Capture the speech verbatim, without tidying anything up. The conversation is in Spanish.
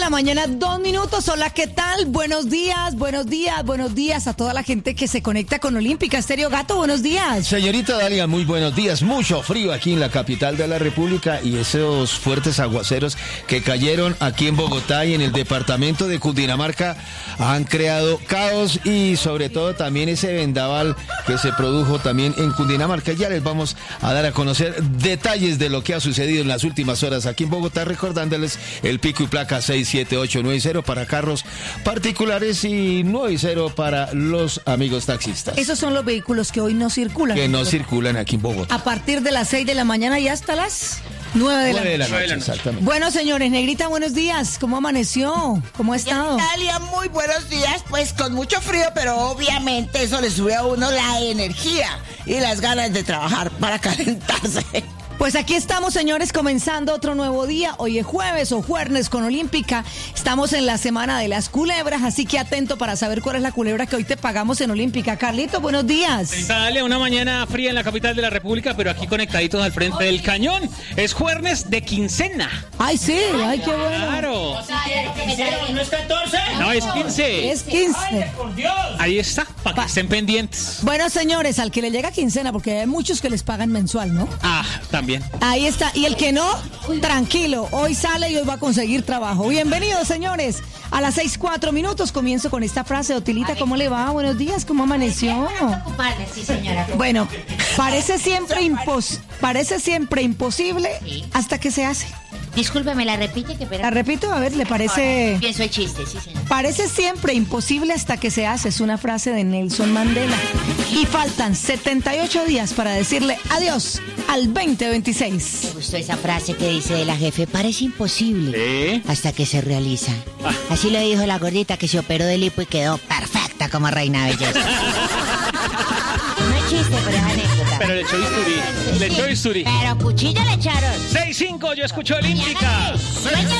la mañana, dos minutos. Hola, ¿qué tal? Buenos días, buenos días, buenos días a toda la gente que se conecta con Olímpica Estéreo. Gato, buenos días. Señorita Dalia, muy buenos días. Mucho frío aquí en la capital de la República y esos fuertes aguaceros que cayeron aquí en Bogotá y en el departamento de Cundinamarca han creado caos y sobre todo también ese vendaval que se produjo también en Cundinamarca. Ya les vamos a dar a conocer detalles de lo que ha sucedido en las últimas horas aquí en Bogotá, recordándoles el pico y placa seis siete ocho nueve cero para carros particulares y nueve cero para los amigos taxistas. Esos son los vehículos que hoy no circulan. Que no circulan aquí en Bogotá. A partir de las seis de la mañana y hasta las nueve de la noche. De la noche, exactamente. Bueno, señores, Negrita, buenos días. ¿Cómo amaneció? ¿Cómo ha estado? Dalia, muy buenos días. Pues con mucho frío, pero obviamente eso le sube a uno la energía y las ganas de trabajar para calentarse. Pues aquí estamos, señores, comenzando otro nuevo día. Hoy es jueves o jueves con Olímpica. Estamos en la semana de las culebras, así que atento para saber cuál es la culebra que hoy te pagamos en Olímpica. Carlito, buenos días. Dale, una mañana fría en la capital de la República, pero aquí conectaditos al frente del cañón. Es jueves de quincena. Ay, sí, ay, qué bueno. Claro. O sea, ¿no es catorce? No, es quince. Es quince. Ay, por Dios. Ahí está, para que Pa- estén pendientes. Bueno, señores, al que le llega quincena, porque hay muchos que les pagan mensual, ¿no? Ah, también. Ahí está. Y el que no, tranquilo. Hoy sale y hoy va a conseguir trabajo. Bienvenidos, señores. A las seis, cuatro minutos comienzo con esta frase. Otilita, ¿cómo le va? Buenos días, ¿cómo amaneció? Sí, señora. Bueno, parece siempre impos parece siempre imposible hasta que se hace. Discúlpeme, la repite que pero... La repito, a ver, ¿le parece? Pienso el chiste, sí, señor. Parece siempre imposible hasta que se hace. Es una frase de Nelson Mandela. Y faltan setenta y ocho días para decirle adiós al veinte veintiséis. Me gustó esa frase que dice de la jefe, parece imposible ¿Eh? hasta que se realiza. Ah. Así lo dijo la gordita que se operó del hipo y quedó perfecta como reina belleza. No es chiste, pero es anécdota. Pero le echó bisturi. Le echó bisturi. Pero cuchillo le echaron. seis cinco, yo escucho Olímpica. Sueña